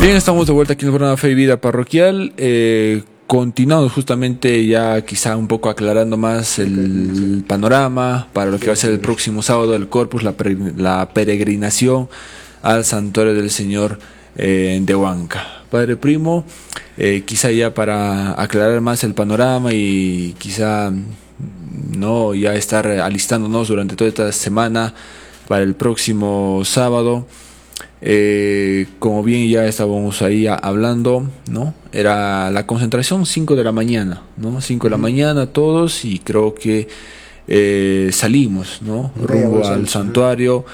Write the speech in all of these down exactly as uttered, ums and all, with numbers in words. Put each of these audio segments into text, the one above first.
Bien, estamos de vuelta aquí en el programa Fe y Vida Parroquial. Eh, continuamos justamente ya quizá un poco aclarando más el panorama para lo que va a ser el próximo sábado del Corpus, la, pre, la peregrinación al Santuario del Señor eh, de Huanca. Padre Primo, eh, quizá ya para aclarar más el panorama y quizá no ya estar alistándonos durante toda esta semana para el próximo sábado. Eh, como bien ya estábamos ahí a, hablando, ¿no? Era la concentración cinco de la mañana, ¿no? cinco de la mañana todos, y creo que eh, salimos, ¿no? Rumbo al santuario.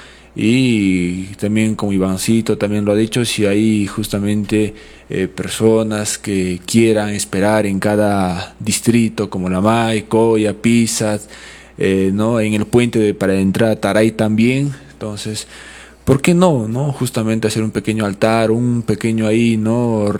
Y también, como Ivancito también lo ha dicho, si hay justamente eh, personas que quieran esperar en cada distrito, como Lamay, Coya, Pisas, eh, ¿no? En el puente de, para entrar a Taray también, entonces, ¿por qué no, no? Justamente hacer un pequeño altar, un pequeño ahí, ¿no?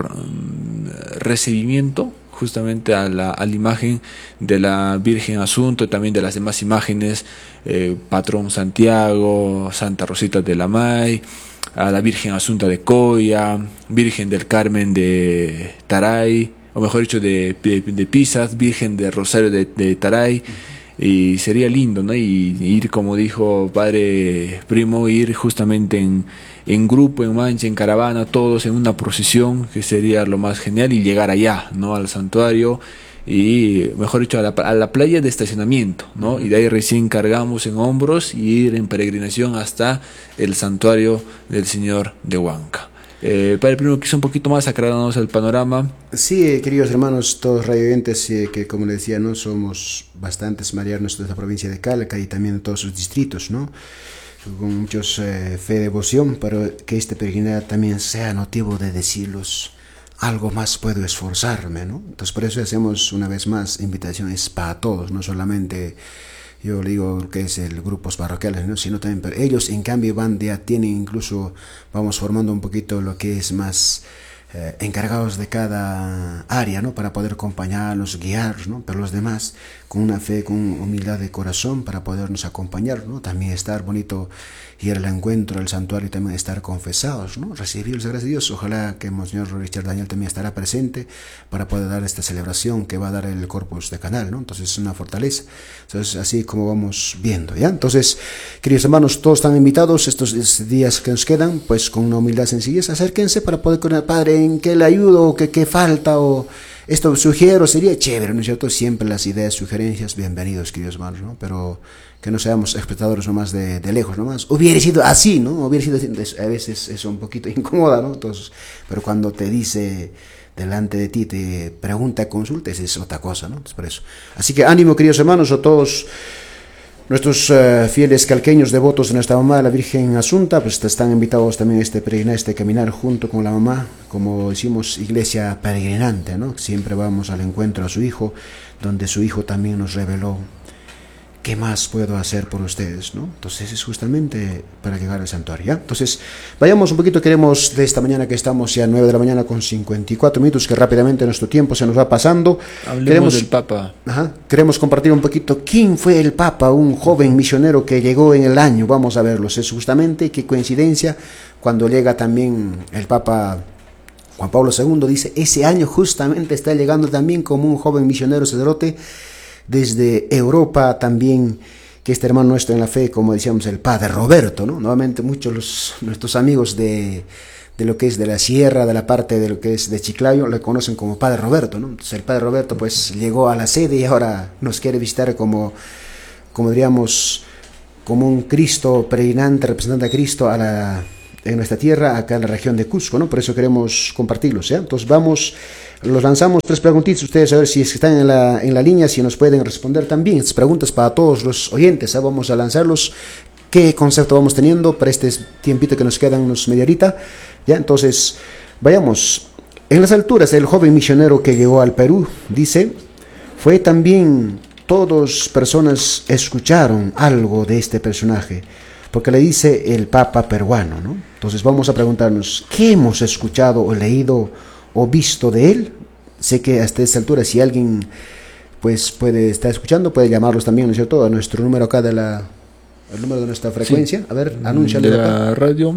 Recibimiento justamente a la, a la imagen de la Virgen Asunto y también de las demás imágenes, eh, Patrón Santiago, Santa Rosita de Lamay, a la Virgen Asunta de Coya, Virgen del Carmen de Taray, o mejor dicho de, de, de Pisas, Virgen del Rosario de, de Taray. Y sería lindo, ¿no? Y, y ir, como dijo Padre Primo, ir justamente en, en grupo, en mancha, en caravana, todos en una procesión, que sería lo más genial, y llegar allá, ¿no? Al santuario y, mejor dicho, a la, a la playa de estacionamiento, ¿no? Y de ahí recién cargamos en hombros y ir en peregrinación hasta el santuario del Señor de Huanca. Eh, Padre Primo, quizá un poquito más aclarándonos el panorama. Sí, eh, queridos hermanos, todos radioyentes, eh, que como les decía, no somos bastantes marianos de la provincia de Calca y también de todos sus distritos, ¿no? Con muchos eh, fe y devoción, pero que este peregrinaje también sea motivo de decirlos, algo más puedo esforzarme, ¿no? Entonces por eso hacemos una vez más invitaciones para todos, no solamente yo le digo que es el grupos parroquiales, ¿no? Sino también, pero ellos en cambio van, ya tienen incluso, vamos formando un poquito lo que es más eh, encargados de cada área, ¿no? Para poder acompañarlos, guiarlos, ¿no? Pero los demás con una fe, con humildad de corazón para podernos acompañar, ¿no? También estar bonito ir al encuentro del santuario y también estar confesados, ¿no? Recibir las gracias de Dios. Ojalá que Monseñor Richard Daniel también estará presente para poder dar esta celebración que va a dar el Corpus de Canal, ¿no? Entonces es una fortaleza. Entonces así como vamos viendo, ¿ya? Entonces, queridos hermanos, todos están invitados estos días que nos quedan, pues con una humildad sencillez, acérquense para poder con el Padre en qué le ayudo, o qué, qué falta, o esto sugiero, sería chévere, ¿no es cierto? Siempre las ideas, sugerencias, bienvenidos, queridos hermanos, ¿no? Pero que no seamos espectadores nomás de, de lejos, nomás. Hubiera sido así, ¿no? Hubiera sido así. A veces es un poquito incómoda, ¿no? Entonces, pero cuando te dice delante de ti, te pregunta, consulta, esa es otra cosa, ¿no? Entonces, por eso. Así que ánimo, queridos hermanos, a todos nuestros uh, fieles calqueños devotos de nuestra mamá, la Virgen Asunta, pues están invitados también a este peregrinar, este caminar junto con la mamá, como decimos, iglesia peregrinante, ¿no? Siempre vamos al encuentro a su hijo, donde su hijo también nos reveló ¿qué más puedo hacer por ustedes, ¿no? Entonces es justamente para llegar al santuario, ¿ya? Entonces, vayamos un poquito, queremos de esta mañana que estamos ya a nueve de la mañana con cincuenta y cuatro minutos, que rápidamente nuestro tiempo se nos va pasando. Hablemos queremos, del Papa. Ajá, queremos compartir un poquito quién fue el Papa, un joven misionero que llegó en el año, vamos a verlos, es justamente, qué coincidencia, cuando llega también el Papa Juan Pablo segundo, dice, ese año justamente está llegando también como un joven misionero sacerdote, desde Europa también, que este hermano nuestro en la fe, como decíamos, el Padre Roberto, ¿no? Nuevamente muchos los, nuestros amigos de, de lo que es de la sierra, de la parte de lo que es de Chiclayo, le conocen como Padre Roberto, ¿no? Entonces el Padre Roberto pues llegó a la sede y ahora nos quiere visitar como, como diríamos, como un Cristo peregrinante, representante a Cristo a la, en nuestra tierra, acá en la región de Cusco, ¿no? Por eso queremos compartirlos, ¿ya? Entonces vamos, los lanzamos tres preguntitas, ustedes a ver si están en la, en la línea, si nos pueden responder también. Estas preguntas para todos los oyentes, ¿eh? Vamos a lanzarlos, qué concepto vamos teniendo para este tiempito que nos quedan, unos media horita, ¿ya? Entonces, vayamos. En las alturas, el joven misionero que llegó al Perú, dice, fue también, todas personas escucharon algo de este personaje, porque le dice el Papa peruano, ¿no? Entonces vamos a preguntarnos, ¿qué hemos escuchado o leído o visto de él? Sé que hasta esta altura, si alguien pues puede estar escuchando, puede llamarlos también, ¿no es cierto? A nuestro número acá de la, el número de nuestra frecuencia. Sí. A ver, anúnciale de la acá. Radio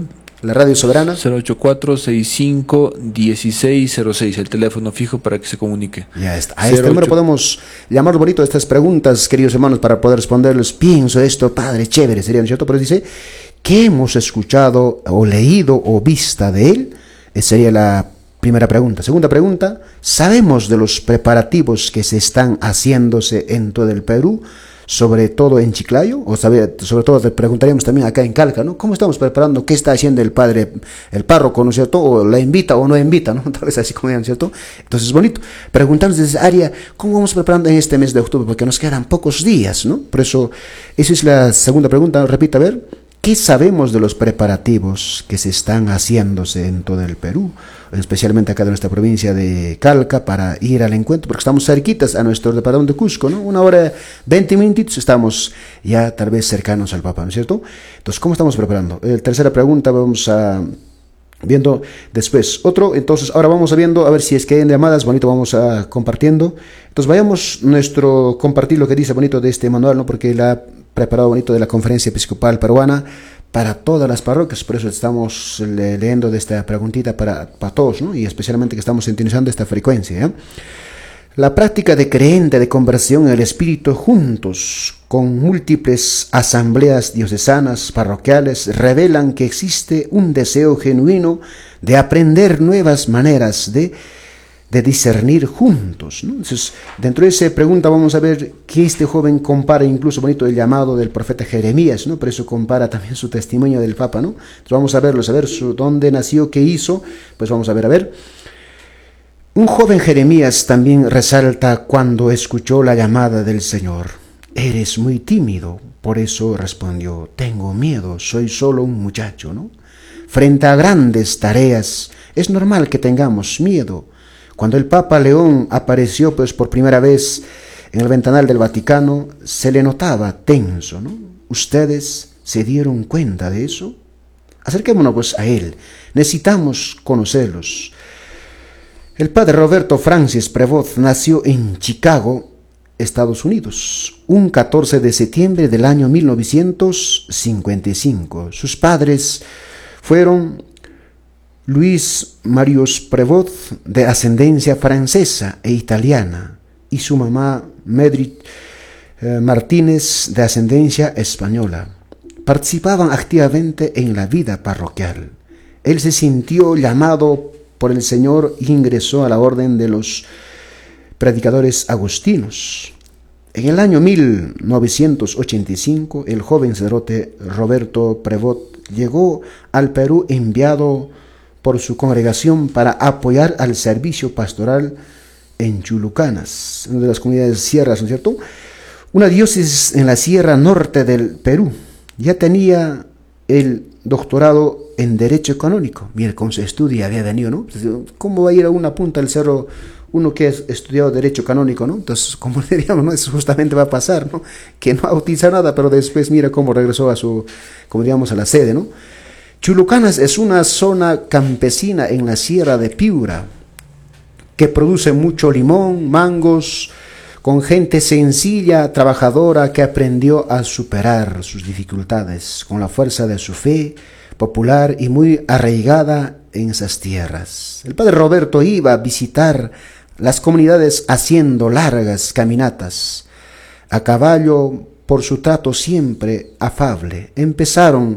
La Radio Soberana. cero ocho cuatro, sesenta y cinco, dieciséis cero seis, el teléfono fijo para que se comunique. Ya está. A este número podemos llamar bonito estas preguntas, queridos hermanos, para poder responderles. Pienso esto, padre, chévere, sería, ¿no es cierto? Pero dice, ¿qué hemos escuchado o leído o vista de él? Esa sería la primera pregunta. Segunda pregunta, ¿sabemos de los preparativos que se están haciéndose en todo el Perú? Sobre todo en Chiclayo, o sabe, sobre todo te preguntaríamos también acá en Calca, ¿no? ¿Cómo estamos preparando? ¿Qué está haciendo el padre, el párroco, ¿no es cierto? O la invita o no invita, ¿no? Tal vez así como ¿no es cierto? Entonces es bonito preguntarnos desde esa área, ¿cómo vamos preparando en este mes de octubre? Porque nos quedan pocos días, ¿no? Por eso, esa es la segunda pregunta, repita, a ver, ¿qué sabemos de los preparativos que se están haciéndose en todo el Perú? Especialmente acá de nuestra provincia de Calca, para ir al encuentro, porque estamos cerquitas a nuestro departamento de Cusco, ¿no? Una hora, veinte minutitos, estamos ya tal vez cercanos al Papa, ¿no es cierto? Entonces, ¿cómo estamos preparando? Eh, tercera pregunta, vamos a viendo después. Otro, entonces, ahora vamos a viendo, a ver si es que hay llamadas, bonito, vamos a compartiendo. Entonces, vayamos nuestro, compartir lo que dice bonito de este manual, ¿no? Porque la ha preparado bonito de la Conferencia Episcopal Peruana, para todas las parroquias, por eso estamos le leyendo de esta preguntita para, para todos, ¿no? Y especialmente que estamos sintonizando esta frecuencia, ¿eh? La práctica de creyente de conversión en el Espíritu juntos con múltiples asambleas diocesanas, parroquiales, revelan que existe un deseo genuino de aprender nuevas maneras de de discernir juntos, ¿no? Entonces, dentro de esa pregunta vamos a ver que este joven compara incluso bonito el llamado del profeta Jeremías, ¿no? Por eso compara también su testimonio del Papa, ¿no? Entonces vamos a verlo, a ver su, dónde nació, qué hizo, pues vamos a ver, a ver. Un joven Jeremías también resalta cuando escuchó la llamada del Señor. Eres muy tímido, por eso respondió, tengo miedo, soy solo un muchacho, ¿no? Frente a grandes tareas, es normal que tengamos miedo. Cuando el Papa León apareció pues por primera vez en el ventanal del Vaticano, se le notaba tenso, ¿no? ¿Ustedes se dieron cuenta de eso? Acerquémonos pues a él. Necesitamos conocerlos. El padre Roberto Francis Prevost nació en Chicago, Estados Unidos, un catorce de septiembre del año mil novecientos cincuenta y cinco. Sus padres fueron Luis Marius Prevost, de ascendencia francesa e italiana, y su mamá Medrit eh, Martínez, de ascendencia española. Participaban activamente en la vida parroquial. Él se sintió llamado por el Señor e ingresó a la orden de los predicadores agustinos. En el año mil novecientos ochenta y cinco, el joven sacerdote Roberto Prevost llegó al Perú enviado por su congregación para apoyar al servicio pastoral en Chulucanas, una de las comunidades sierras, ¿no es cierto? Una diócesis en la sierra norte del Perú. Ya tenía el doctorado en Derecho Canónico. Mira cómo se estudia, había venido, ¿no? ¿Cómo va a ir a una punta del cerro uno que ha estudiado Derecho Canónico, ¿no? Entonces, como diríamos, ¿no? Eso justamente va a pasar, ¿no? Que no bautiza nada, pero después mira cómo regresó a su, como diríamos, a la sede, ¿no? Chulucanas es una zona campesina en la sierra de Piura que produce mucho limón, mangos, con gente sencilla, trabajadora, que aprendió a superar sus dificultades con la fuerza de su fe popular y muy arraigada en esas tierras. El padre Roberto iba a visitar las comunidades haciendo largas caminatas a caballo por su trato siempre afable. Empezaron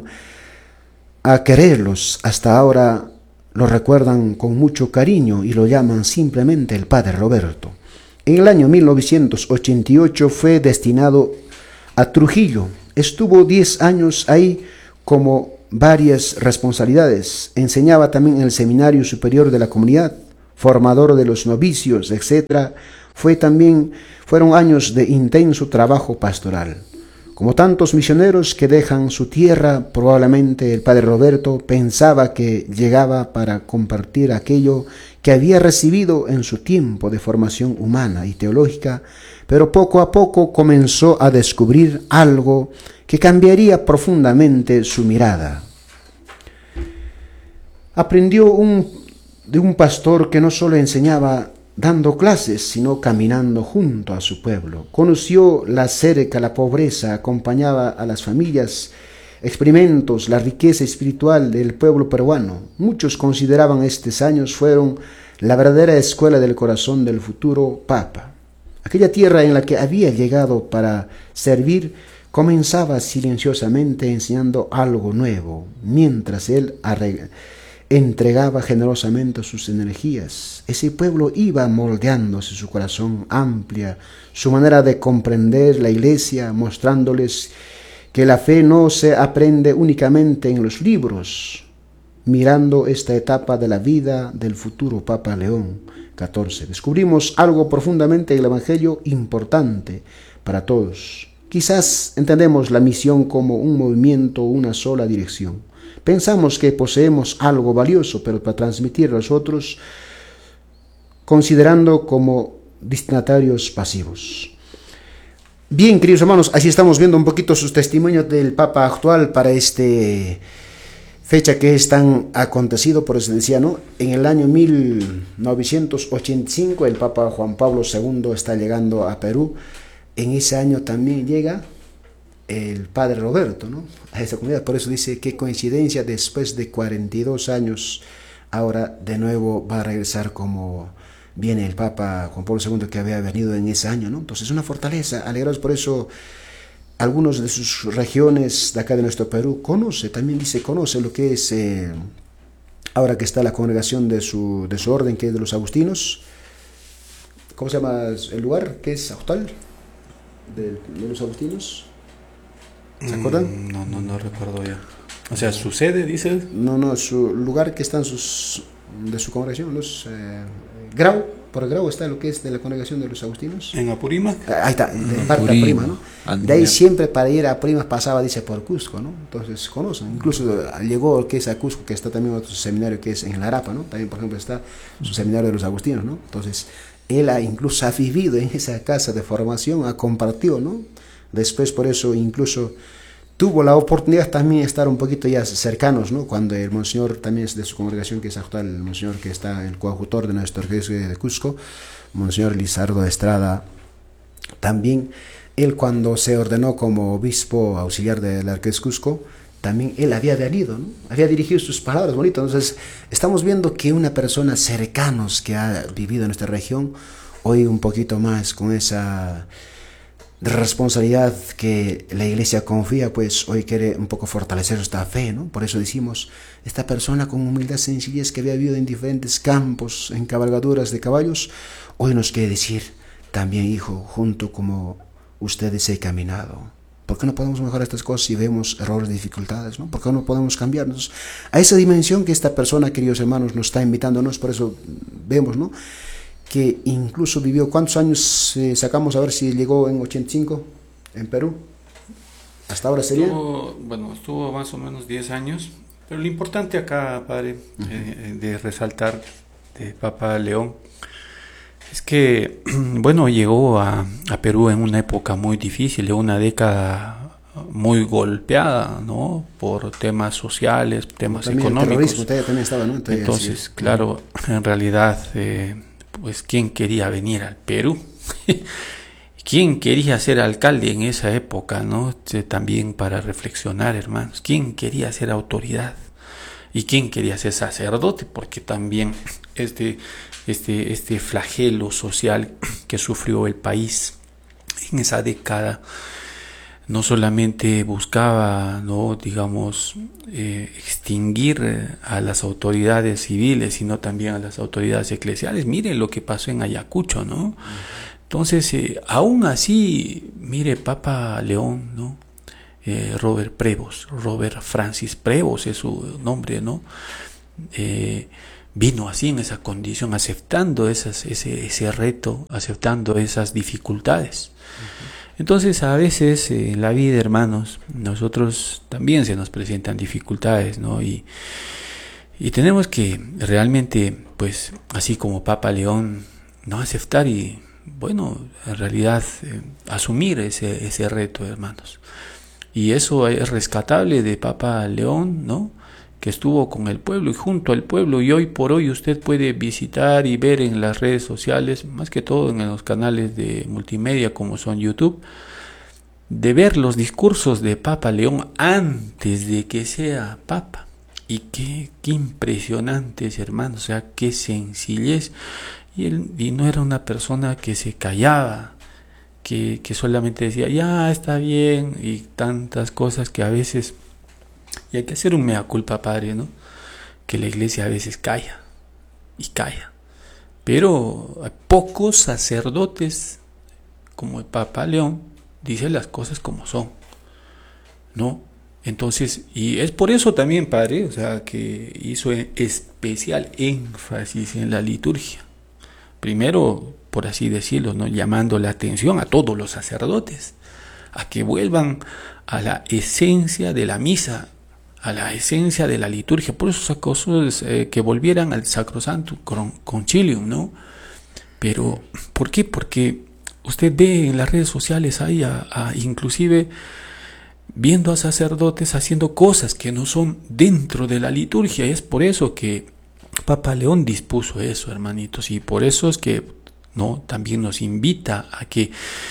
a quererlos, hasta ahora lo recuerdan con mucho cariño y lo llaman simplemente el padre Roberto. En el año mil novecientos ochenta y ocho fue destinado a Trujillo. Estuvo diez años ahí como varias responsabilidades. Enseñaba también en el Seminario Superior de la Comunidad, formador de los novicios, etcétera. Fue también, fueron años de intenso trabajo pastoral. Como tantos misioneros que dejan su tierra, probablemente el padre Roberto pensaba que llegaba para compartir aquello que había recibido en su tiempo de formación humana y teológica, pero poco a poco comenzó a descubrir algo que cambiaría profundamente su mirada. Aprendió un, de un pastor que no solo enseñaba dando clases, sino caminando junto a su pueblo. Conoció la cerca, la pobreza, acompañaba a las familias experimentos, la riqueza espiritual del pueblo peruano. Muchos consideraban estos años fueron la verdadera escuela del corazón del futuro Papa. Aquella tierra en la que había llegado para servir comenzaba silenciosamente enseñando algo nuevo, mientras él entregaba generosamente sus energías. Ese pueblo iba moldeándose su corazón amplia, su manera de comprender la Iglesia, mostrándoles que la fe no se aprende únicamente en los libros, mirando esta etapa de la vida del futuro Papa León catorce. Descubrimos algo profundamente en el Evangelio importante para todos. Quizás entendemos la misión como un movimiento o una sola dirección. Pensamos que poseemos algo valioso, pero para transmitir a los otros, considerando como destinatarios pasivos. Bien, queridos hermanos, así estamos viendo un poquito sus testimonios del Papa actual para este fecha que es tan acontecido. Por eso decía, ¿no? En el año mil novecientos ochenta y cinco el Papa Juan Pablo segundo está llegando a Perú. En ese año también llega el Padre Roberto, ¿no? A esa comunidad. Por eso dice, qué coincidencia, después de cuarenta y dos años, ahora de nuevo va a regresar como viene el Papa Juan Pablo segundo que había venido en ese año, ¿no? Entonces, una fortaleza, alegrados por eso. Algunos de sus regiones de acá de nuestro Perú conoce, también dice, conoce lo que es, eh, ahora que está la congregación de su, de su orden, que es de los agustinos. ¿Cómo se llama el lugar? ¿Qué es actual? De, de los agustinos. ¿Se acuerdan? Mm, no, no, no recuerdo ya. O sea, ¿su sede, dices? No, no, su lugar que están sus, de su congregación, los eh, Grau, por Grau está lo que es de la congregación de los agustinos. ¿En Apurímac? Ahí está, de parte de Apurímac, ¿no? De ahí siempre para ir a Apurímac pasaba, dice, por Cusco, ¿no? Entonces conocen, incluso llegó lo que es a Cusco, que está también otro seminario que es en La Arapa, ¿no? También, por ejemplo, está su seminario de los agustinos, ¿no? Entonces, él ha, incluso ha vivido en esa casa de formación, ha compartido, ¿no? Después, por eso, incluso tuvo la oportunidad también de estar un poquito ya cercanos, ¿no? Cuando el monseñor también es de su congregación, que es actual, el monseñor que está, el coadjutor de nuestra iglesia de Cusco, monseñor Lizardo Estrada, también él cuando se ordenó como obispo auxiliar de la arquidiócesis Cusco, también él había venido, ¿no? Había dirigido sus palabras bonitas. Entonces, estamos viendo que una persona cercanos que ha vivido en nuestra región, hoy un poquito más con esa de responsabilidad que la iglesia confía, pues hoy quiere un poco fortalecer esta fe, ¿no? Por eso decimos, esta persona con humildad, sencillez, que había vivido en diferentes campos, en cabalgaduras de caballos, hoy nos quiere decir, también hijo, junto como ustedes he caminado. ¿Por qué no podemos mejorar estas cosas si vemos errores, dificultades, ¿no? ¿Por qué no podemos cambiarnos a esa dimensión que esta persona, queridos hermanos, nos está invitándonos? Por eso vemos, ¿no? Que incluso vivió, ¿cuántos años eh, sacamos a ver si llegó en ochenta y cinco en Perú? Hasta ahora sería. Estuvo, bueno, estuvo más o menos diez años, pero lo importante acá, padre, uh-huh. eh, de resaltar de Papa León, es que, bueno, llegó a, a Perú en una época muy difícil, en una década muy golpeada, ¿no? Por temas sociales, temas también económicos. Usted también estaba, ¿no? Entonces, Entonces sí. claro, en realidad, eh, pues, ¿quién quería venir al Perú? ¿Quién quería ser alcalde en esa época, no? También para reflexionar, hermanos. ¿Quién quería ser autoridad? ¿Y quién quería ser sacerdote? Porque también este, este, este flagelo social que sufrió el país en esa década no solamente buscaba, no, digamos, eh, extinguir a las autoridades civiles, sino también a las autoridades eclesiales. Miren lo que pasó en Ayacucho, ¿no? Entonces, eh, aún así, mire, Papa León, ¿no? Eh, Robert Prevost, Robert Francis Prevost es su nombre, ¿no? Eh, vino así en esa condición, aceptando esas, ese, ese reto, aceptando esas dificultades. Uh-huh. Entonces, a veces eh, en la vida, hermanos, nosotros también se nos presentan dificultades, ¿no? Y, y tenemos que realmente, pues, así como Papa León, no aceptar y, bueno, en realidad eh, asumir ese, ese reto, hermanos. Y eso es rescatable de Papa León, ¿no? Que estuvo con el pueblo y junto al pueblo, y hoy por hoy usted puede visitar y ver en las redes sociales, más que todo en los canales de multimedia como son YouTube, de ver los discursos de Papa León antes de que sea Papa. Y qué, qué impresionantes, hermanos, o sea, qué sencillez. Y él y no era una persona que se callaba, que, que solamente decía, ya está bien, y tantas cosas que a veces, y hay que hacer un mea culpa, padre, ¿no? Que la iglesia a veces calla, y calla. Pero hay pocos sacerdotes, como el Papa León, dicen las cosas como son, ¿no? Entonces, y es por eso también, padre, o sea, que hizo especial énfasis en la liturgia. Primero, por así decirlo, ¿no? Llamando la atención a todos los sacerdotes, a que vuelvan a la esencia de la misa, a la esencia de la liturgia. Por eso sacó eh, que volvieran al Sacrosanto Concilium, ¿no? Pero, ¿por qué? Porque usted ve en las redes sociales ahí, a, a, inclusive viendo a sacerdotes haciendo cosas que no son dentro de la liturgia. Y es por eso que Papa León dispuso eso, hermanitos, y por eso es que no también nos invita a que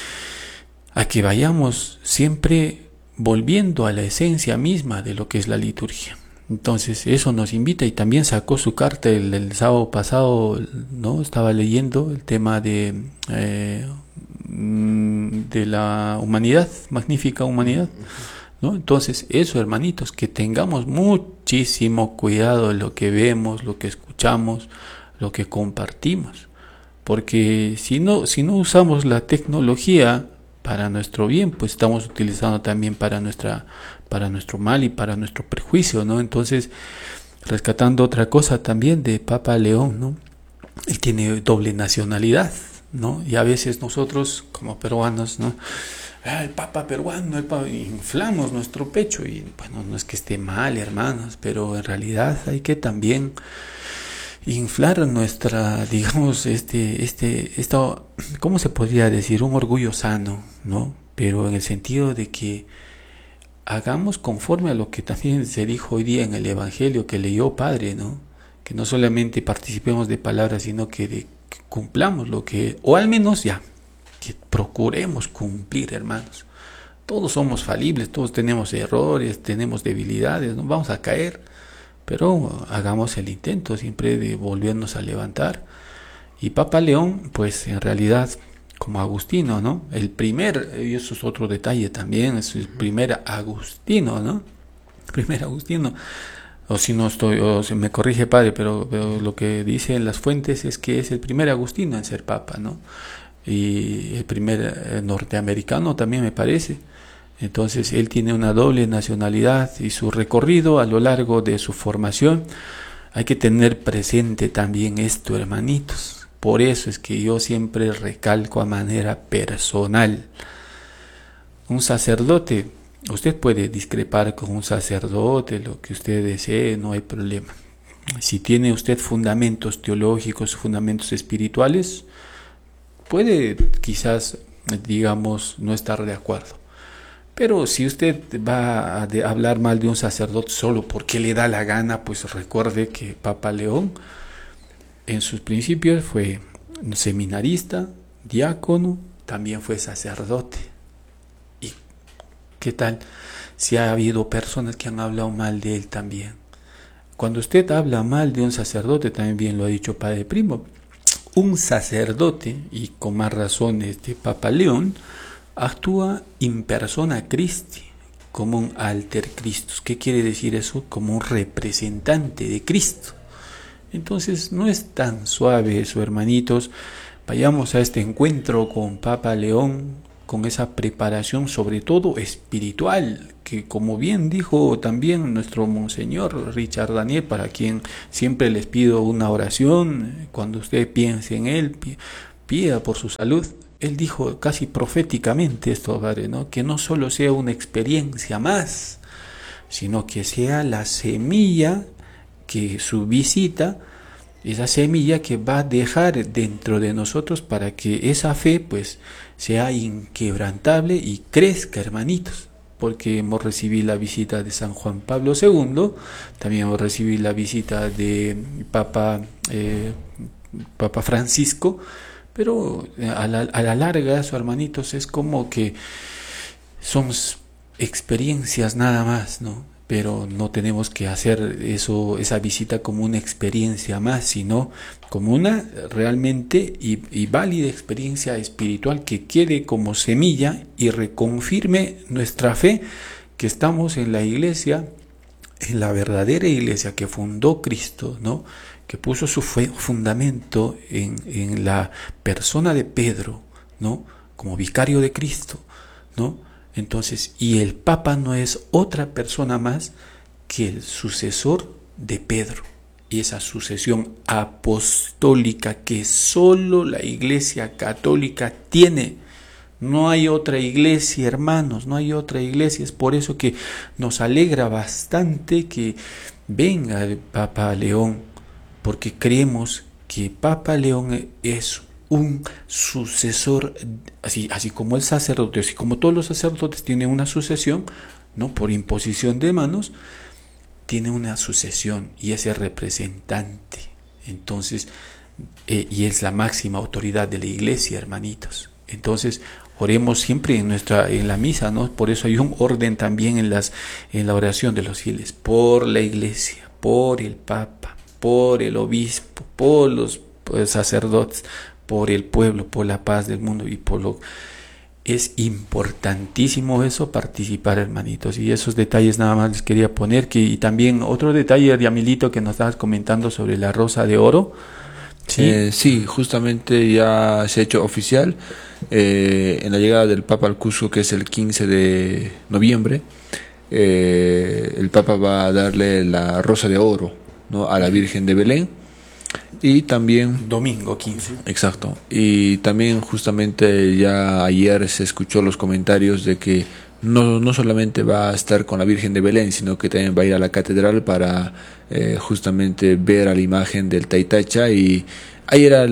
a que vayamos siempre volviendo a la esencia misma de lo que es la liturgia. Entonces eso nos invita, y también sacó su carta el, el sábado pasado, no estaba leyendo el tema de eh, de la humanidad, magnífica humanidad, ¿no? Entonces eso, hermanitos, que tengamos muchísimo cuidado de lo que vemos, lo que escuchamos, lo que compartimos, porque si no, si no usamos la tecnología para nuestro bien, pues estamos utilizando también para nuestra, para nuestro mal y para nuestro perjuicio, ¿no? Entonces, rescatando otra cosa también de Papa León, ¿no? Él tiene doble nacionalidad, ¿no? Y a veces nosotros como peruanos, ¿no? Ah, el Papa peruano, el Papa, inflamos nuestro pecho, y bueno, no es que esté mal, hermanos, pero en realidad hay que también inflar nuestra, digamos, este, este, esto, ¿cómo se podría decir? Un orgullo sano, ¿no? Pero en el sentido de que hagamos conforme a lo que también se dijo hoy día en el Evangelio que leyó Padre, ¿no? Que no solamente participemos de palabras, sino que, de, que cumplamos lo que, o al menos ya, que procuremos cumplir, hermanos. Todos somos falibles, todos tenemos errores, tenemos debilidades, no vamos a caer, pero hagamos el intento siempre de volvernos a levantar. Y Papa León, pues en realidad, como agustino, ¿no? El primer, y eso es otro detalle también, es el primer agustino, ¿no? Primer agustino, o si no estoy, o si me corrige, padre, pero, pero lo que dicen las fuentes es que es el primer agustino en ser papa, ¿no? Y el primer norteamericano también, me parece. Entonces él tiene una doble nacionalidad, y su recorrido a lo largo de su formación, hay que tener presente también esto, hermanitos. Por eso es que yo siempre recalco a manera personal: un sacerdote, usted puede discrepar con un sacerdote, lo que usted desee, no hay problema. Si tiene usted fundamentos teológicos, fundamentos espirituales, puede quizás, digamos, no estar de acuerdo. Pero si usted va a de hablar mal de un sacerdote solo porque le da la gana, pues recuerde que Papa León en sus principios fue seminarista, diácono, también fue sacerdote. ¿Y qué tal si ha habido personas que han hablado mal de él también? Cuando usted habla mal de un sacerdote, también bien lo ha dicho Padre Primo, un sacerdote, y con más razón este Papa León, actúa in persona Christi, como un alter Christus. ¿Qué quiere decir eso? Como un representante de Cristo. Entonces no es tan suave eso, hermanitos. Vayamos a este encuentro con Papa León con esa preparación, sobre todo espiritual, que como bien dijo también nuestro Monseñor Richard Daniel, para quien siempre les pido una oración, cuando usted piense en él, pida por su salud. Él dijo casi proféticamente esto, padre, ¿no? Que no solo sea una experiencia más, sino que sea la semilla que su visita, esa semilla que va a dejar dentro de nosotros para que esa fe pues sea inquebrantable y crezca, hermanitos, porque hemos recibido la visita de San Juan Pablo segundo, también hemos recibido la visita de Papa, eh, Papa Francisco, pero a la, a la larga, eso, hermanitos, es como que son experiencias nada más, ¿no? Pero no tenemos que hacer eso, esa visita como una experiencia más, sino como una realmente y, y válida experiencia espiritual que quede como semilla y reconfirme nuestra fe, que estamos en la iglesia, en la verdadera iglesia que fundó Cristo, ¿no? Que puso su fe, fundamento en, en la persona de Pedro, ¿no? Como vicario de Cristo, ¿no? Entonces, y el Papa no es otra persona más que el sucesor de Pedro. Y esa sucesión apostólica que solo la Iglesia Católica tiene. No hay otra iglesia, hermanos, no hay otra iglesia. Es por eso que nos alegra bastante que venga el Papa León, porque creemos que Papa León es un sucesor, así, así como el sacerdote, así como todos los sacerdotes tienen una sucesión, ¿no? Por imposición de manos, tiene una sucesión y es el representante. Entonces, eh, y es la máxima autoridad de la iglesia, hermanitos. Entonces, oremos siempre en nuestra, en la misa, ¿no? Por eso hay un orden también en las, en la oración de los fieles, por la iglesia, por el Papa, por el obispo, por los pues, sacerdotes, por el pueblo, por la paz del mundo y por lo... Es importantísimo eso, participar, hermanitos, y esos detalles nada más les quería poner. Que, y también otro detalle, Yamilito, que nos estabas comentando sobre la rosa de oro. Sí, eh, sí, justamente ya se ha hecho oficial eh, en la llegada del Papa al Cusco, que es el quince de noviembre. Eh, el Papa va a darle la rosa de oro, ¿no? A la Virgen de Belén. Y también domingo quince. Exacto. Y también justamente ya ayer se escuchó los comentarios de que no, no solamente va a estar con la Virgen de Belén, sino que también va a ir a la catedral para eh, justamente ver a la imagen del Taitacha. Y ahí era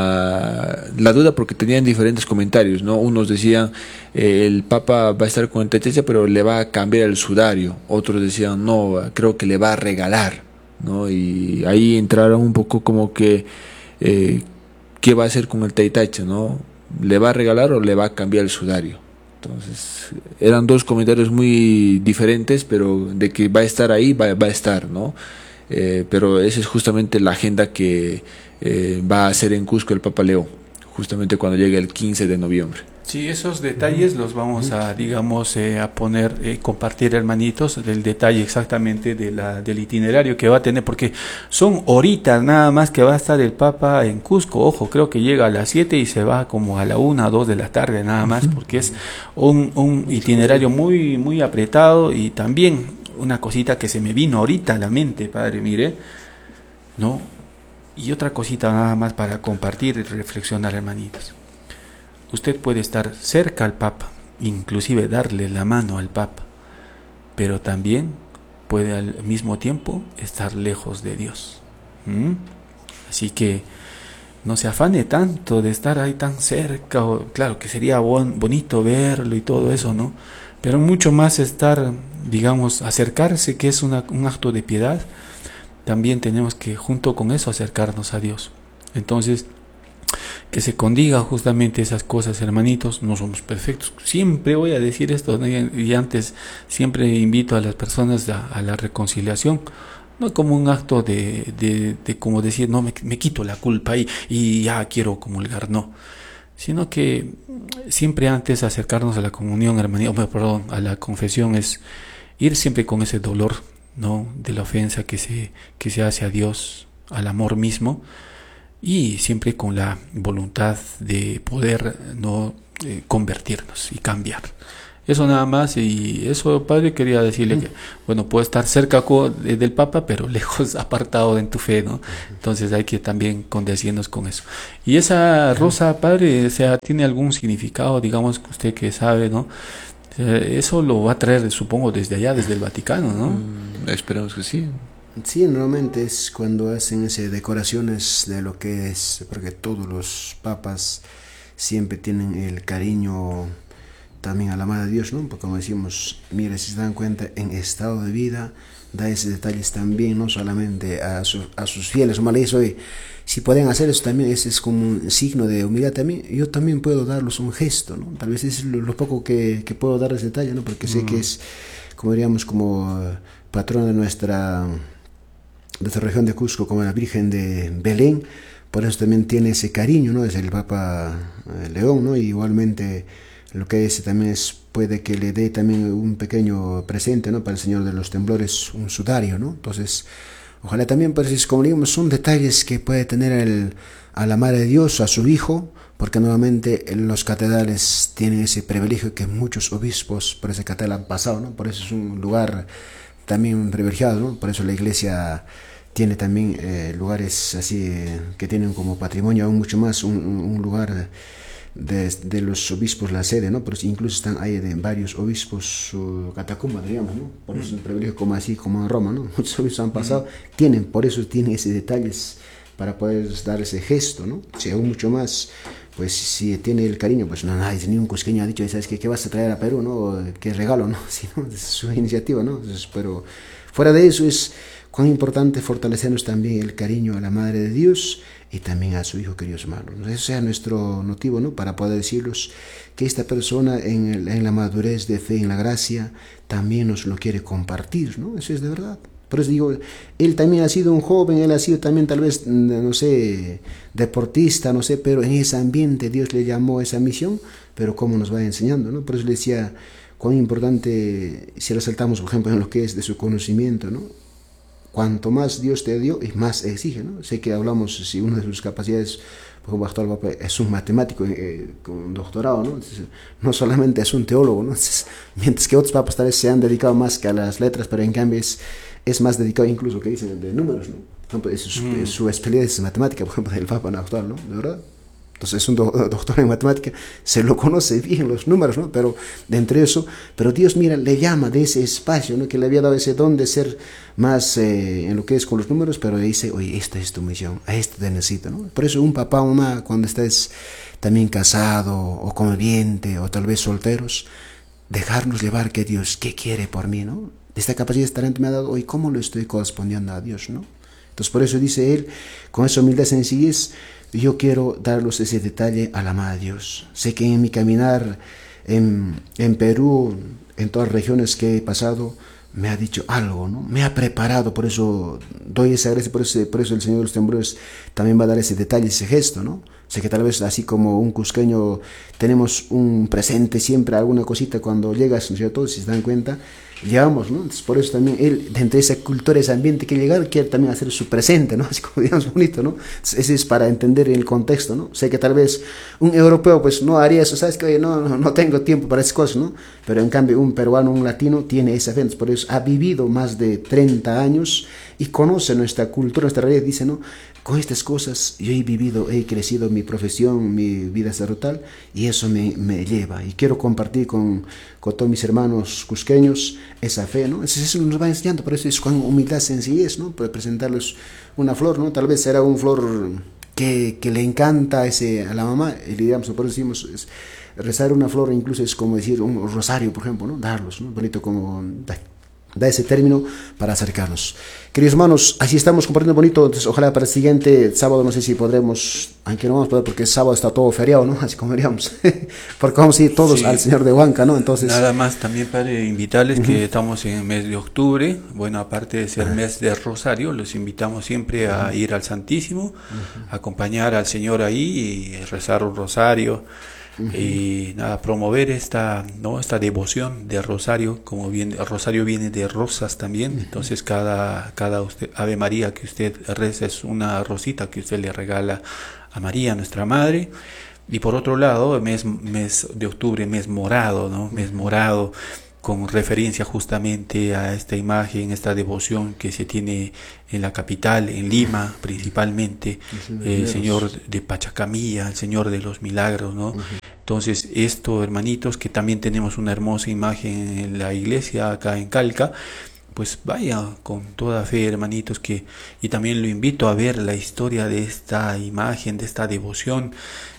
la, la duda, porque tenían diferentes comentarios, ¿no? Unos decían eh, el Papa va a estar con el Taitacha, pero le va a cambiar el sudario. Otros decían no, creo que le va a regalar, ¿no? Y ahí entraron un poco como que eh, ¿qué va a hacer con el Taitacha, ¿no? ¿Le va a regalar o le va a cambiar el sudario? Entonces eran dos comentarios muy diferentes, pero de que va a estar ahí, va, va a estar, ¿no? Eh, pero esa es justamente la agenda que eh, va a hacer en Cusco el Papa León, justamente cuando llegue el quince de noviembre. Sí, esos detalles los vamos a, digamos, eh, a poner, eh, compartir, hermanitos, del detalle exactamente de la, del itinerario que va a tener, porque son horitas nada más que va a estar el Papa en Cusco. Ojo, creo que llega a las siete y se va como a la una o dos de la tarde nada más, porque es un, un itinerario muy, muy apretado. Y también una cosita que se me vino ahorita a la mente, padre, mire, ¿no? Y otra cosita nada más para compartir y reflexionar, hermanitos. Usted puede estar cerca al Papa, inclusive darle la mano al Papa, pero también puede al mismo tiempo estar lejos de Dios. ¿Mm? Así que no se afane tanto de estar ahí tan cerca. O, claro que sería bon, bonito verlo y todo eso, ¿no? Pero mucho más estar, digamos, acercarse, que es una, un acto de piedad. También tenemos que, junto con eso, acercarnos a Dios. Entonces, que se condiga justamente esas cosas, hermanitos. No somos perfectos, siempre voy a decir esto, ¿no? Y antes siempre invito a las personas a, a la reconciliación, no como un acto de, de, de como decir, no, me, me quito la culpa y, y ya quiero comulgar, no, sino que siempre antes acercarnos a la comunión, hermanito, oh, perdón, a la confesión, es ir siempre con ese dolor, ¿no? De la ofensa que se, que se hace a Dios, al amor mismo, y siempre con la voluntad de poder no eh, convertirnos y cambiar. Eso nada más. Y eso, padre, quería decirle mm. que, bueno, puede estar cerca del Papa, pero lejos, apartado en tu fe, ¿no? Entonces hay que también condecirnos con eso. Y esa rosa, padre, o sea, tiene algún significado, digamos, que usted que sabe, ¿no? Eh, eso lo va a traer, supongo, desde allá, desde el Vaticano, ¿no? Mm, esperamos que sí. Sí, normalmente es cuando hacen ese decoraciones de lo que es, porque todos los papas siempre tienen el cariño también a la Madre de Dios, ¿no? Porque como decimos, mire, si se dan cuenta, en estado de vida da esos detalles también, no solamente a, su, a sus fieles, como le dice hoy, si pueden hacer eso también, ese es como un signo de humildad también, yo también puedo darles un gesto, ¿no? Tal vez es lo, lo poco que, que puedo dar ese detalle, ¿no? Porque sé mm. que es, como diríamos, como patrona de nuestra, de nuestra región de Cusco, como la Virgen de Belén, por eso también tiene ese cariño, ¿no? Es el Papa León, ¿no? Y igualmente lo que es también es, puede que le dé también un pequeño presente, ¿no? Para el Señor de los Temblores, un sudario, ¿no? Entonces, ojalá también, pues, como digamos, son detalles que puede tener el, a la Madre de Dios, a su Hijo, porque nuevamente en los catedrales tienen ese privilegio que muchos obispos por ese catedral han pasado, ¿no? Por eso es un lugar también privilegiado, ¿no? Por eso la Iglesia tiene también eh, lugares así eh, que tienen como patrimonio aún mucho más, un, un lugar de, de los obispos, la sede, ¿no? Pero incluso están ahí de varios obispos, su catacumba, digamos, ¿no? Por eso es un privilegio como así, como en Roma, ¿no? Muchos obispos han pasado, mm. tienen, por eso tienen esos detalles para poder dar ese gesto, ¿no? Si aún mucho más, pues si tiene el cariño, pues no, nadie, ni un cusqueño ha dicho, ¿sabes qué, qué vas a traer a Perú, no? ¿Qué regalo, no? Sí, ¿no? Es su iniciativa, ¿no? Entonces, pero fuera de eso es cuán importante fortalecernos también el cariño a la Madre de Dios y también a su Hijo, queridos hermanos. Ese sea nuestro motivo, ¿no? Para poder decirles que esta persona en, el, en la madurez de fe, en la gracia, también nos lo quiere compartir, ¿no? Eso es de verdad. Por eso digo, él también ha sido un joven, él ha sido también tal vez, no sé, deportista, no sé, pero en ese ambiente Dios le llamó a esa misión, pero cómo nos va enseñando, ¿no? Por eso le decía, cuán importante, si resaltamos, por ejemplo, en lo que es de su conocimiento, ¿no? Cuanto más Dios te dio, y más exige, ¿no? Sé que hablamos, si una de sus capacidades, por ejemplo, actual Papa es un matemático eh, con un doctorado, ¿no? Entonces, no solamente es un teólogo, ¿no? Entonces, mientras que otros papas tal vez se han dedicado más que a las letras, pero en cambio es, es más dedicado incluso, que dicen, de números, ¿no? Por ejemplo, es su, mm. su especialidad es matemática, por ejemplo, del Papa actual, ¿no? ¿De verdad? Entonces es un do, doctor en matemática, se lo conoce bien los números, ¿no? Pero de entre eso, pero Dios, mira, le llama de ese espacio, ¿no? Que le había dado ese don de ser más eh, en lo que es con los números, pero le dice, oye, esta es tu misión, a esto te necesito, ¿no? Por eso un papá o mamá, cuando estés también casado o conviviente o tal vez solteros, dejarnos llevar que Dios, ¿qué quiere por mí, no? Esta capacidad de talento me ha dado, oye, ¿cómo lo estoy correspondiendo a Dios, no? Entonces por eso dice él, con esa humildad y sencillez, yo quiero darles ese detalle a la Madre de Dios. Sé que en mi caminar en, en Perú, en todas las regiones que he pasado, me ha dicho algo, ¿no? Me ha preparado, por eso doy esa gracia, por eso, por eso el Señor de los Temblores también va a dar ese detalle, ese gesto, ¿no? Sé que tal vez así como un cusqueño tenemos un presente siempre, alguna cosita cuando llegas, ¿no es cierto? Si se dan cuenta, llevamos, ¿no? Entonces por eso también él, dentro de esa cultura, ese ambiente que llegar, quiere también hacer su presente, ¿no? Así como digamos bonito, ¿no? Entonces, ese es para entender el contexto, ¿no? Sé que tal vez un europeo pues no haría eso, ¿sabes? Que oye, no, no, no tengo tiempo para esas cosas, ¿no? Pero en cambio un peruano, un latino tiene esa fe, por eso ha vivido más de treinta años y conoce nuestra cultura, nuestra realidad, dice, ¿no? Con estas cosas yo he vivido, he crecido mi profesión, mi vida sacerdotal, y eso me, me lleva, y quiero compartir con, con todos mis hermanos cusqueños esa fe, ¿no? Entonces eso nos va enseñando, por eso es con humildad, sencillez, ¿no? Para presentarles una flor, ¿no? Tal vez será una flor que, que le encanta ese, a la mamá, y digamos, por eso decimos, es, rezar una flor incluso es como decir un rosario, por ejemplo, ¿no? Darlos, ¿no? Bonito como... da ese término para acercarnos. Queridos hermanos, así estamos compartiendo bonito. Entonces, ojalá para el siguiente sábado, no sé si podremos, aunque no vamos a poder porque el sábado está todo feriado, ¿no? Así como diríamos, porque vamos a ir todos sí. al Señor de Huanca, ¿no? Entonces, nada más también para invitarles uh-huh. que estamos en el mes de octubre, bueno, aparte de ser uh-huh. mes de Rosario, los invitamos siempre a uh-huh. ir al Santísimo, uh-huh. acompañar al Señor ahí y rezar un rosario. Uh-huh. Y nada, promover esta, ¿no? esta devoción de rosario, como bien, el rosario viene de rosas también, uh-huh. entonces cada, cada usted, Ave María que usted reza es una rosita que usted le regala a María, nuestra Madre. Y por otro lado, mes, mes de octubre, mes morado, ¿no? Mes morado, con referencia justamente a esta imagen, esta devoción que se tiene en la capital, en Lima principalmente, el Señor de Pachacamilla, el Señor de los Milagros, ¿no? Uh-huh. Entonces esto, hermanitos, que también tenemos una hermosa imagen en la iglesia acá en Calca, pues vaya con toda fe, hermanitos, que y también lo invito a ver la historia de esta imagen, de esta devoción,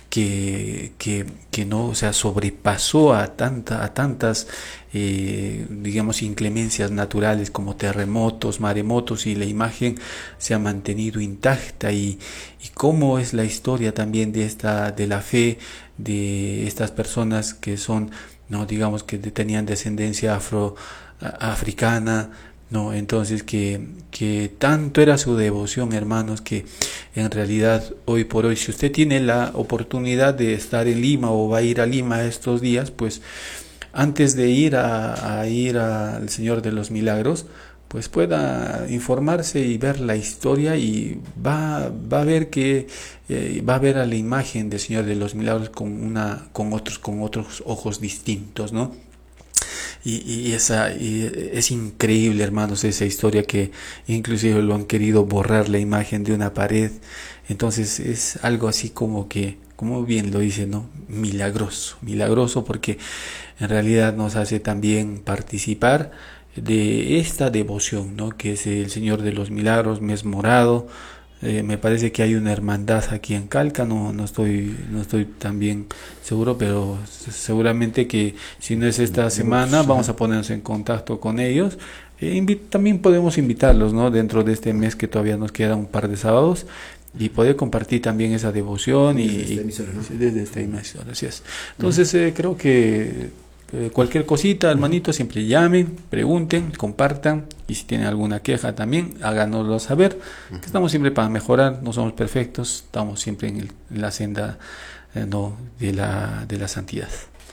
que, que, que no, o sea, sobrepasó a, tanta, a tantas, eh, digamos, inclemencias naturales como terremotos, maremotos, y la imagen se ha mantenido intacta. Y, y cómo es la historia también de esta, de la fe de estas personas que son, no, digamos, que tenían descendencia afro africana, no, entonces que, que tanto era su devoción, hermanos, que en realidad hoy por hoy, si usted tiene la oportunidad de estar en Lima o va a ir a Lima estos días, pues antes de ir a, a ir al Señor de los Milagros, pues pueda informarse y ver la historia, y va, va a ver que eh, va a ver a la imagen del Señor de los Milagros con una, con otros, con otros ojos distintos, ¿no? Y, y esa y es increíble, hermanos, esa historia, que inclusive lo han querido borrar la imagen de una pared. Entonces es algo así como que, como bien lo dice, ¿no? Milagroso, milagroso, porque en realidad nos hace también participar de esta devoción, ¿no? Que es el Señor de los Milagros, mes morado. Eh, me parece que hay una hermandad aquí en Calca, no, no estoy no estoy tan bien seguro, pero seguramente que si no es esta semana vamos a ponernos en contacto con ellos. Eh, invi- también podemos invitarlos, ¿no? Dentro de este mes, que todavía nos queda un par de sábados, y poder compartir también esa devoción y, desde esta emisora, ¿no? Desde esta emisora, así es. Entonces eh, creo que Eh, cualquier cosita, hermanito, siempre llamen, pregunten, compartan, y si tienen alguna queja también háganoslo saber, que estamos siempre para mejorar, no somos perfectos, estamos siempre en, el, en la senda eh, no, de, la, de la santidad.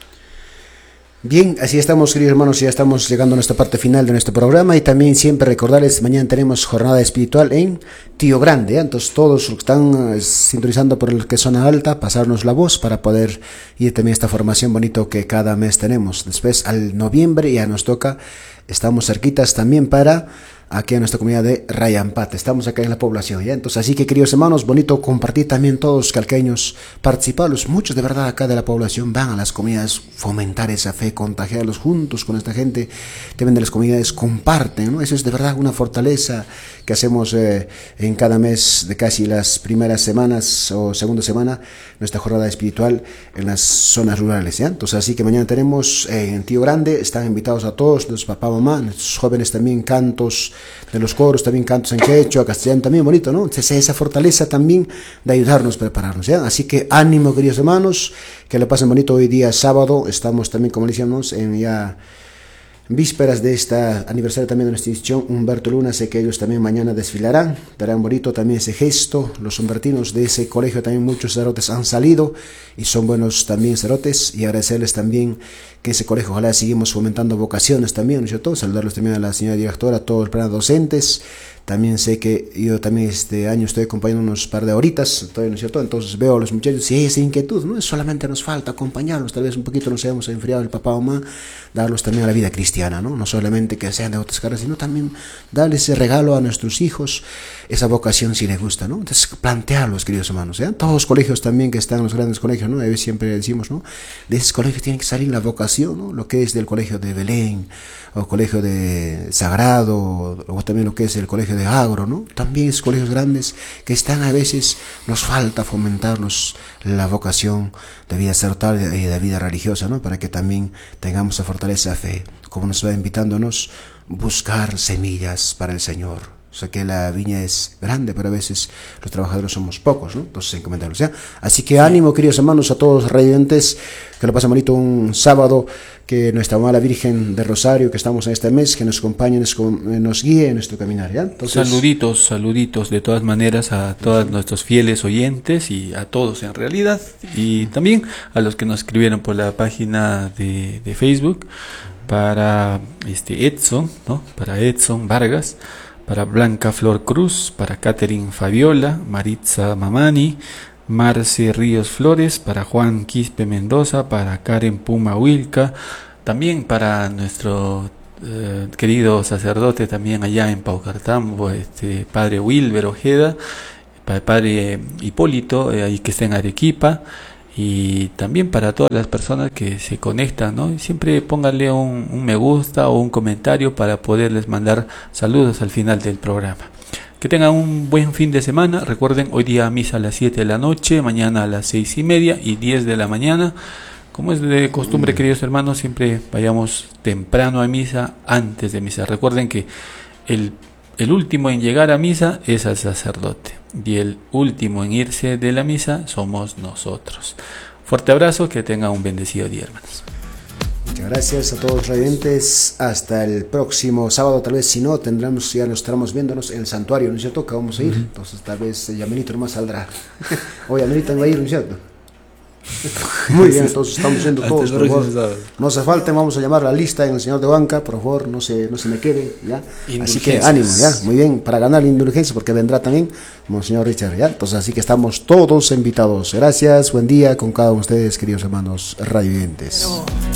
Bien, así estamos, queridos hermanos, ya estamos llegando a nuestra parte final de nuestro programa, y también siempre recordarles, mañana tenemos jornada espiritual en Tío Grande, ¿eh? Entonces todos los que están eh, sintonizando por el que zona alta, pasarnos la voz para poder ir también a esta formación bonito que cada mes tenemos. Después al noviembre ya nos toca, estamos cerquitas también para aquí a nuestra comunidad de Rayampate, estamos acá en la población, ¿ya? Entonces, así que, queridos hermanos, bonito compartir también todos los calqueños, participarlos, muchos de verdad acá de la población van a las comunidades, fomentar esa fe, contagiarlos juntos con esta gente, también de las comunidades comparten, ¿no? Eso es de verdad una fortaleza que hacemos eh, en cada mes de casi las primeras semanas o segunda semana, nuestra jornada espiritual en las zonas rurales, ¿ya? Entonces, así que mañana tenemos eh, en Tío Grande, están invitados a todos, los papá, mamá, nuestros jóvenes también, cantos de los coros, también cantos en quechua, castellano, también bonito, ¿no? Entonces, esa fortaleza también de ayudarnos a prepararnos, ¿ya? Así que ánimo, queridos hermanos, que lo pasen bonito hoy día sábado, estamos también, como decíamos, en ya vísperas de este aniversario también de nuestra institución Humberto Luna. Sé que ellos también mañana desfilarán, darán bonito también ese gesto. Los humbertinos de ese colegio también, muchos sacerdotes han salido y son buenos también sacerdotes, y agradecerles también que ese colegio, ojalá seguimos fomentando vocaciones también, ¿no es cierto? Saludarlos también a la señora directora, a todos los planes docentes. También sé que yo también este año estoy acompañando unos par de horitas, todavía, ¿no es cierto? Entonces veo a los muchachos, sí, esa inquietud, ¿no? Solamente nos falta acompañarlos, tal vez un poquito nos hemos enfriado el papá o mamá, darlos también a la vida cristiana, ¿no? No solamente que sean de otras carreras, sino también darles ese regalo a nuestros hijos, esa vocación si les gusta, ¿no? Entonces plantearlos, queridos hermanos, ¿eh? Todos los colegios también que están en los grandes colegios, ¿no? A veces siempre decimos, ¿no? De esos colegios tiene que salir la vocación, ¿no? Lo que es del colegio de Belén, o colegio de Sagrado, o también lo que es el colegio de Agro, ¿no? También esos colegios grandes que están, a veces nos falta fomentarlos la vocación de vida sacerdotal y de vida religiosa, ¿no? Para que también tengamos esa fortaleza de fe, como nos va invitándonos, buscar semillas para el Señor. O sea que la viña es grande, pero a veces los trabajadores somos pocos, ¿no? Entonces, en comentarios, ¿ya? Así que ánimo, queridos hermanos, a todos los radiantes, que lo pasen bonito un sábado, que nuestra mamá la Virgen de Rosario, que estamos en este mes, que nos acompañe, nos, nos guíe en nuestro caminar, ¿ya? Entonces, saluditos, saluditos de todas maneras a todos sí. nuestros fieles oyentes, y a todos en realidad, y también a los que nos escribieron por la página de, de Facebook, para este Edson, ¿no? Para Edson Vargas, para Blanca Flor Cruz, para Catherine Fabiola, Maritza Mamani, Marce Ríos Flores, para Juan Quispe Mendoza, para Karen Puma Wilca, también para nuestro eh, querido sacerdote también allá en Paucartambo, este padre Wilber Ojeda, para el padre Hipólito, eh, ahí que está en Arequipa, y también para todas las personas que se conectan, ¿no? Y siempre pónganle un, un me gusta o un comentario para poderles mandar saludos al final del programa. Que tengan un buen fin de semana. Recuerden, hoy día misa a las siete de la noche, mañana a las seis y media y diez de la mañana. Como es de costumbre, queridos hermanos, siempre vayamos temprano a misa, antes de misa. Recuerden que el, el último en llegar a misa es el sacerdote y el último en irse de la misa somos nosotros. Fuerte abrazo, que tengan un bendecido día, hermanos. Muchas gracias a todos los radiantes. Hasta el próximo sábado, tal vez, si no, tendremos, ya nos estaremos viéndonos en el santuario, ¿no es cierto? Que vamos a ir. Uh-huh. Entonces, tal vez Yamerito nomás saldrá. Oye, Yamerito va a ir, ¿no es cierto? Muy bien, entonces estamos yendo todos, por favor. No se falten, vamos a llamar la lista en el señor de banca, por favor, no se, no se me quede, ¿ya? Así que ánimo, ¿ya? Muy bien, para ganar la indulgencia, porque vendrá también Monseñor Richard, ¿ya? Entonces, así que estamos todos invitados. Gracias, buen día con cada uno de ustedes, queridos hermanos radiovidentes.